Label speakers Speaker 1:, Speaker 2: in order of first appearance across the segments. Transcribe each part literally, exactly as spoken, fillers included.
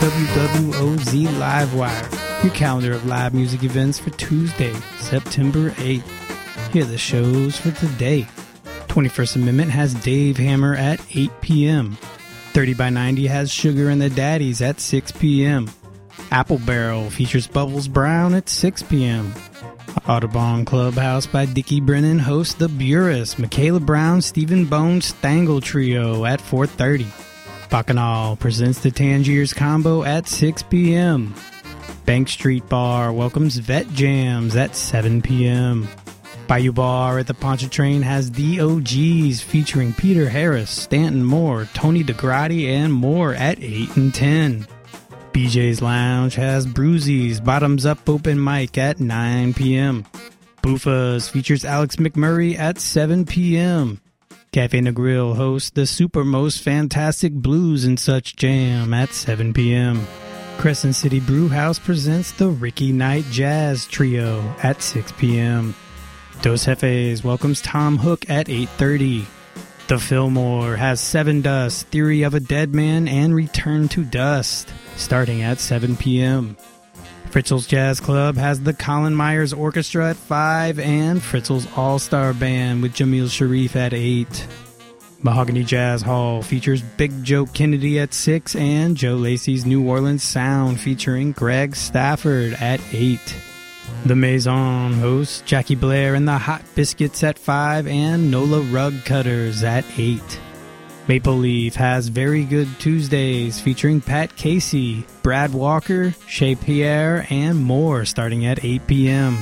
Speaker 1: W W O Z Livewire, your calendar of live music events for Tuesday, September eighth. Here are the shows for today. twenty-first Amendment has Dave Hammer at eight p.m. thirty by ninety has Sugar and the Daddies at six p.m. Apple Barrel features Bubbles Brown at six p.m. Audubon Clubhouse by Dickie Brennan hosts The Burris, Michaela Brown, Stephen Bone Stangle Trio at four thirty. Bacchanal presents the Tangiers Combo at six p.m. Bank Street Bar welcomes Vet Jams at seven p.m. Bayou Bar at the Pontchartrain has The O Gs featuring Peter Harris, Stanton Moore, Tony DeGrati, and more at eight and ten. B J's Lounge has Bruisies Bottoms Up Open Mic at nine p.m. Buffa's features Alex McMurray at seven p.m. Cafe Negril hosts the Super Most Fantastic Blues and Such Jam at seven p.m. Crescent City Brewhouse presents the Ricky Knight Jazz Trio at six p.m. Dos Jefes welcomes Tom Hook at eight thirty. The Fillmore has Seven Dust, Theory of a Dead Man, and Return to Dust, starting at seven p.m. Fritzl's Jazz Club has the Colin Myers Orchestra at five and Fritzl's All-Star Band with Jamil Sharif at eight. Mahogany Jazz Hall features Big Joe Kennedy at six and Joe Lacey's New Orleans Sound featuring Greg Stafford at eight. The Maison hosts Jackie Blair and the Hot Biscuits at five and Nola Rug Cutters at eight. Maple Leaf has Very Good Tuesdays featuring Pat Casey, Brad Walker, Shea Pierre, and more starting at eight p.m.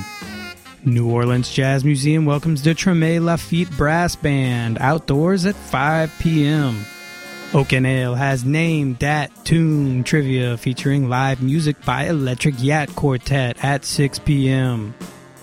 Speaker 1: New Orleans Jazz Museum welcomes the Treme Lafitte Brass Band outdoors at five p.m. Oak and Ale has Name Dat Tune Trivia featuring live music by Electric Yacht Quartet at six p.m.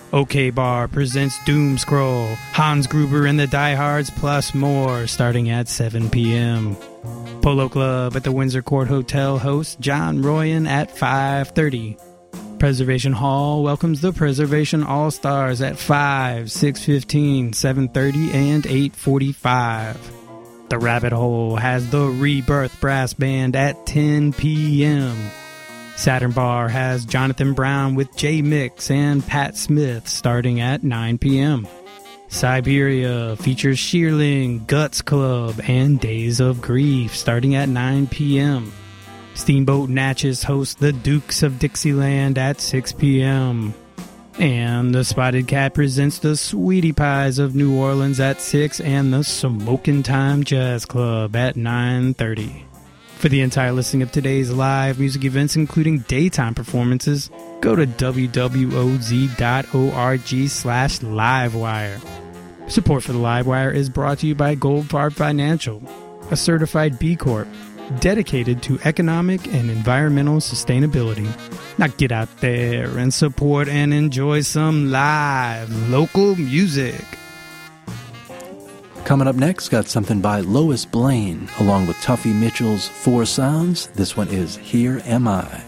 Speaker 1: OK Bar presents Doom Scroll, Hans Gruber and the Diehards, plus more, starting at seven p.m. Polo Club at the Windsor Court Hotel hosts John Royan at five thirty. Preservation Hall welcomes the Preservation All-Stars at five, six fifteen, seven thirty, and eight forty-five. The Rabbit Hole has the Rebirth Brass Band at ten p.m. Saturn Bar has Jonathan Brown with Jay Mix and Pat Smith starting at nine p.m. Siberia features Shearling, Guts Club, and Days of Grief starting at nine p.m. Steamboat Natchez hosts the Dukes of Dixieland at six p.m. And the Spotted Cat presents the Sweetie Pies of New Orleans at six and the Smokin' Time Jazz Club at nine thirty. For the entire listing of today's live music events, including daytime performances, go to w w o z dot org slash livewire. Support for the Livewire is brought to you by Goldfarb Financial, a certified B Corp dedicated to economic and environmental sustainability. Now get out there and support and enjoy some live local music.
Speaker 2: Coming up next, got something by Lois Blaine, along with Tuffy Mitchell's Four Sounds. This one is Here Am I.